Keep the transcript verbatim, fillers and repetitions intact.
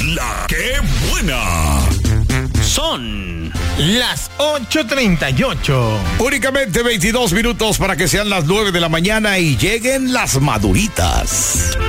La que buena. Son las ocho treinta y ocho. Únicamente veintidós minutos para que sean las nueve de la mañana y lleguen las maduritas.